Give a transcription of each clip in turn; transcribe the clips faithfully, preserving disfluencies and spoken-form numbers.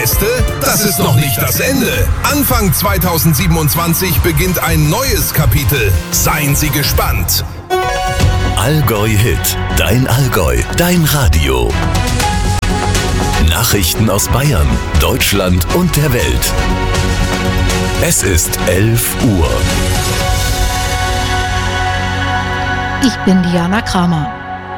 Beste? Das ist noch nicht das Ende. Anfang zweitausendsiebenundzwanzig beginnt ein neues Kapitel. Seien Sie gespannt. Allgäu Hit. Dein Allgäu. Dein Radio. Nachrichten aus Bayern, Deutschland und der Welt. Es ist elf Uhr. Ich bin Diana Kramer.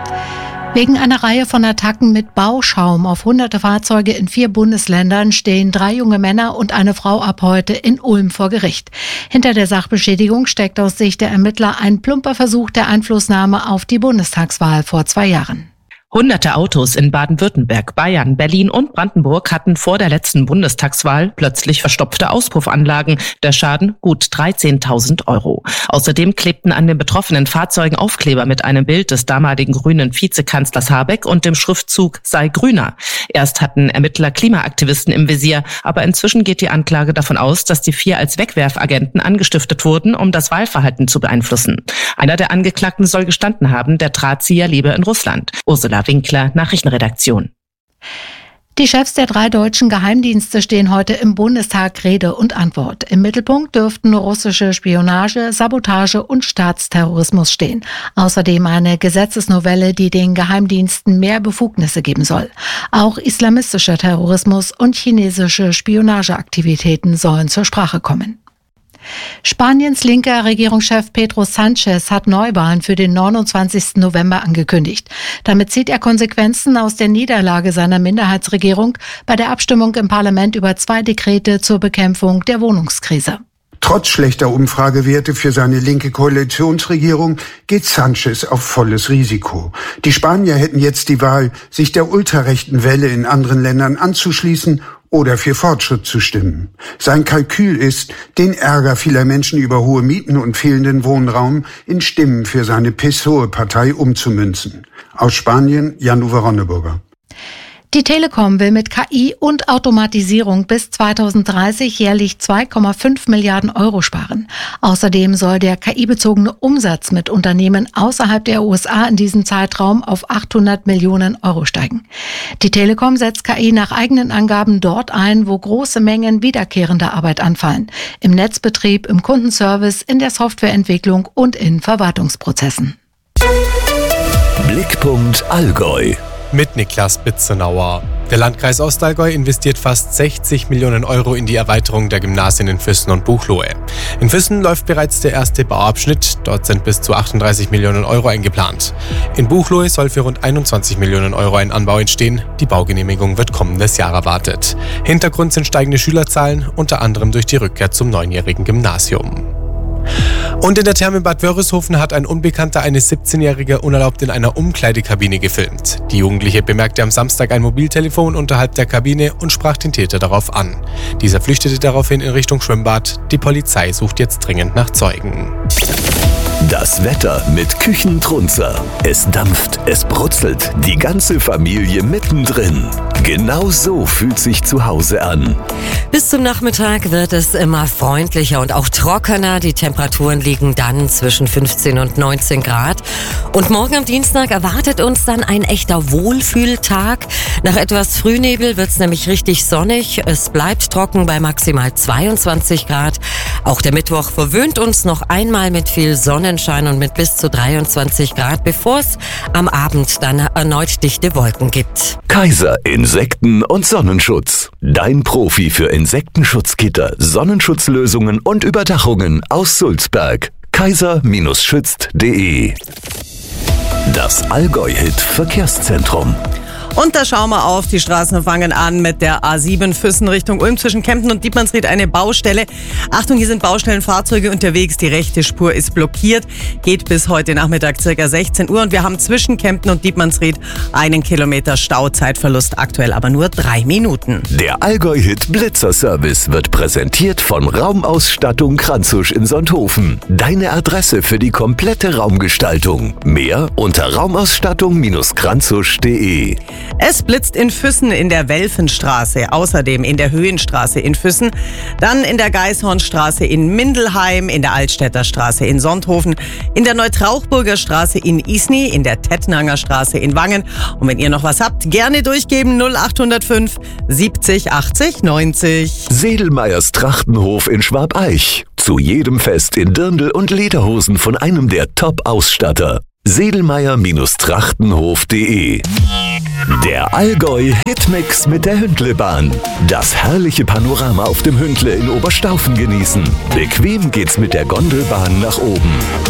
Wegen einer Reihe von Attacken mit Bauschaum auf hunderte Fahrzeuge in vier Bundesländern stehen drei junge Männer und eine Frau ab heute in Ulm vor Gericht. Hinter der Sachbeschädigung steckt aus Sicht der Ermittler ein plumper Versuch der Einflussnahme auf die Bundestagswahl vor zwei Jahren. Hunderte Autos in Baden-Württemberg, Bayern, Berlin und Brandenburg hatten vor der letzten Bundestagswahl plötzlich verstopfte Auspuffanlagen. Der Schaden gut dreizehntausend Euro. Außerdem klebten an den betroffenen Fahrzeugen Aufkleber mit einem Bild des damaligen grünen Vizekanzlers Habeck und dem Schriftzug "Sei grüner". Erst hatten Ermittler Klimaaktivisten im Visier, aber inzwischen geht die Anklage davon aus, dass die vier als Wegwerfagenten angestiftet wurden, um das Wahlverhalten zu beeinflussen. Einer der Angeklagten soll gestanden haben, der Drahtzieher lebe in Russland. Ursula Winkler, Nachrichtenredaktion. Die Chefs der drei deutschen Geheimdienste stehen heute im Bundestag Rede und Antwort. Im Mittelpunkt dürften russische Spionage, Sabotage und Staatsterrorismus stehen. Außerdem eine Gesetzesnovelle, die den Geheimdiensten mehr Befugnisse geben soll. Auch islamistischer Terrorismus und chinesische Spionageaktivitäten sollen zur Sprache kommen. Spaniens linker Regierungschef Pedro Sánchez hat Neuwahlen für den neunundzwanzigsten November angekündigt. Damit zieht er Konsequenzen aus der Niederlage seiner Minderheitsregierung bei der Abstimmung im Parlament über zwei Dekrete zur Bekämpfung der Wohnungskrise. Trotz schlechter Umfragewerte für seine linke Koalitionsregierung geht Sánchez auf volles Risiko. Die Spanier hätten jetzt die Wahl, sich der ultrarechten Welle in anderen Ländern anzuschließen oder für Fortschritt zu stimmen. Sein Kalkül ist, den Ärger vieler Menschen über hohe Mieten und fehlenden Wohnraum in Stimmen für seine P S O E-Partei umzumünzen. Aus Spanien, Jan-Uwe Ronneburger. Die Telekom will mit K I und Automatisierung bis zweitausenddreißig jährlich zwei Komma fünf Milliarden Euro sparen. Außerdem soll der K I-bezogene Umsatz mit Unternehmen außerhalb der U S A in diesem Zeitraum auf achthundert Millionen Euro steigen. Die Telekom setzt K I nach eigenen Angaben dort ein, wo große Mengen wiederkehrender Arbeit anfallen. Im Netzbetrieb, im Kundenservice, in der Softwareentwicklung und in Verwaltungsprozessen. Blickpunkt Allgäu. Mit Niklas Bitzenauer. Der Landkreis Ostallgäu investiert fast sechzig Millionen Euro in die Erweiterung der Gymnasien in Füssen und Buchloe. In Füssen läuft bereits der erste Bauabschnitt. Dort sind bis zu achtunddreißig Millionen Euro eingeplant. In Buchloe soll für rund einundzwanzig Millionen Euro ein Anbau entstehen. Die Baugenehmigung wird kommendes Jahr erwartet. Hintergrund sind steigende Schülerzahlen, unter anderem durch die Rückkehr zum neunjährigen Gymnasium. Und in der Therme Bad Wörishofen hat ein Unbekannter eine siebzehnjährige unerlaubt in einer Umkleidekabine gefilmt. Die Jugendliche bemerkte am Samstag ein Mobiltelefon unterhalb der Kabine und sprach den Täter darauf an. Dieser flüchtete daraufhin in Richtung Schwimmbad. Die Polizei sucht jetzt dringend nach Zeugen. Das Wetter mit Küchentrunzer. Es dampft, es brutzelt, die ganze Familie mittendrin. Genau so fühlt sich zu Hause an. Bis zum Nachmittag wird es immer freundlicher und auch trockener. Die Temperaturen liegen dann zwischen fünfzehn und neunzehn Grad. Und morgen am Dienstag erwartet uns dann ein echter Wohlfühltag. Nach etwas Frühnebel wird es nämlich richtig sonnig. Es bleibt trocken bei maximal zweiundzwanzig Grad. Auch der Mittwoch verwöhnt uns noch einmal mit viel Sonnenschein und mit bis zu dreiundzwanzig Grad, bevor es am Abend dann erneut dichte Wolken gibt. Kaiser Insekten- und Sonnenschutz. Dein Profi für Insektenschutzgitter, Sonnenschutzlösungen und Überdachungen aus Sulzberg. kaiser schützt punkt de. Das Allgäu-Hit Verkehrszentrum. Und da schauen wir auf, die Straßen fangen an mit der A sieben Füssen Richtung Ulm zwischen Kempten und Dietmannsried eine Baustelle. Achtung, hier sind Baustellenfahrzeuge unterwegs, die rechte Spur ist blockiert, geht bis heute Nachmittag ca. sechzehn Uhr und wir haben zwischen Kempten und Dietmannsried einen Kilometer Stauzeitverlust, aktuell aber nur drei Minuten. Der Allgäu-Hit Blitzer-Service wird präsentiert von Raumausstattung Kranzusch in Sonthofen. Deine Adresse für die komplette Raumgestaltung. Mehr unter raumausstattung Bindestrich kranzusch punkt de. Es blitzt in Füssen in der Welfenstraße, außerdem in der Höhenstraße in Füssen, dann in der Gaishornstraße in Mindelheim, in der Altstädter Straße in Sonthofen, in der Neutrauchburger Straße in Isny, in der Tettnanger Straße in Wangen. Und wenn ihr noch was habt, gerne durchgeben null acht null fünf siebzig achtzig neunzig. Sedelmeyers Trachtenhof in Schwabeich. Zu jedem Fest in Dirndl und Lederhosen von einem der Top-Ausstatter. Sedelmeyer-Trachtenhof punkt de. Der Allgäu-Hitmix mit der Hündlebahn. Das herrliche Panorama auf dem Hündle in Oberstaufen genießen. Bequem geht's mit der Gondelbahn nach oben.